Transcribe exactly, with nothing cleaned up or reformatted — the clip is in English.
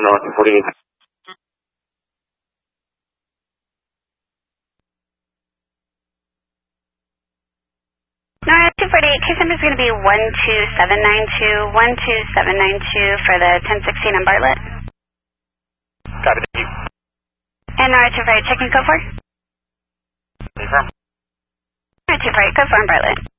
North forty-eight. North two forty-eight, case number is going to be one two seven nine two, one two seven nine two for the ten sixteen on Bartlett. Copy, thank you. And North two forty-eight, checking code four. Confirm. North two forty-eight, code four on Bartlett.